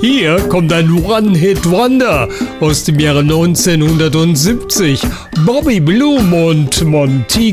Hier kommt ein One-Hit-Wonder aus dem Jahre 1970. Bobby Bloom und Monty